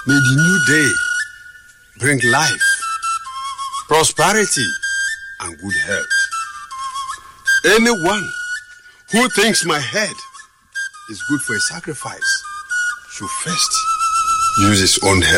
May the new day bring life, prosperity, and good health. Anyone who thinks my head is good for a sacrifice should first use his own head.